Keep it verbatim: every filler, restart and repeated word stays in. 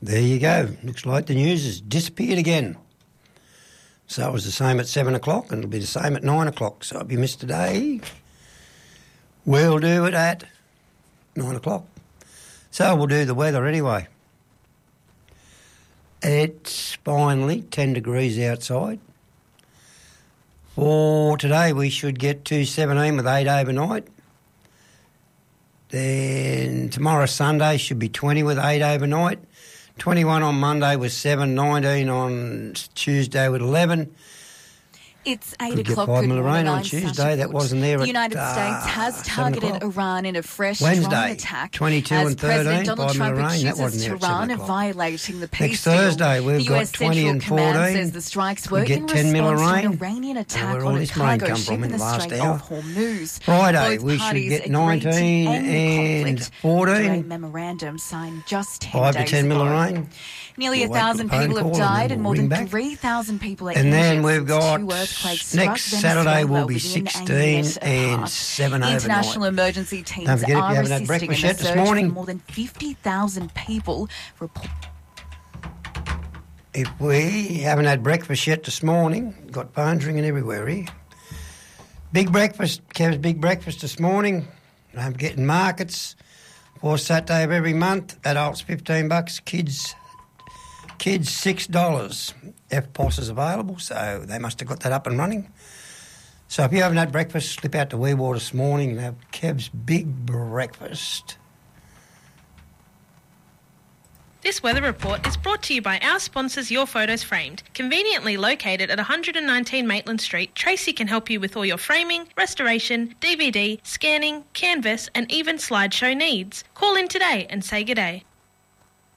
There you go. Looks like the news has disappeared again. So it was the same at seven o'clock and it'll be the same at nine o'clock. So if you missed today, we'll do it at nine o'clock. So we'll do the weather anyway. It's finally ten degrees outside. For today we should get to seventeen with eight overnight. Then tomorrow Sunday should be twenty with eight overnight. twenty-one on Monday with seven, nineteen on Tuesday with eleven. It's eight Could o'clock. Get five Good mil rain morning, on I'm Tuesday. Sasha That Foote. wasn't there. The at, United uh, States has seven targeted o'clock. Iran in a fresh Wednesday, drone attack. twenty-two as and President thirteen, Donald five Trump mil rain. That accuses wasn't there at seven Tehran of o'clock. violating the peace Next Thursday, deal. we've the got U S twenty Central and Command fourteen. says the strikes Could were get in ten mil of response to rain. an Iranian attack where all on a this rain cargo come ship from in in the the last Strait hour. of Hormuz. Friday, Both we should parties get agreed to nineteen end the and conflict fourteen. after a memorandum signed just ten Five to days ten mil of ago. rain. Nearly We'll a wait for thousand the phone people have call and died then and we'll more than ring back. three thousand people are And injured then we've since got two earthquakes next struck Saturday Venezuela will be within a sixteen minute and apart. seven International overnight. emergency teams Don't forget, if you are haven't had assisting breakfast in a yet this search morning- for more than fifty thousand people. Report- If we haven't had breakfast yet this morning, got phones ringing everywhere here. Big breakfast, Kev's big breakfast this morning. I'm getting markets. Fourth Saturday of every month. Adults fifteen bucks. Kids, kids six dollars. F P O S is available, so they must have got that up and running. So if you haven't had breakfast, slip out to Wee Waa this morning and have Kev's big breakfast. This weather report is brought to you by our sponsors Your Photos Framed. Conveniently located at one nineteen Maitland Street, Tracy can help you with all your framing, restoration, D V D, scanning, canvas and even slideshow needs. Call in today and say good day.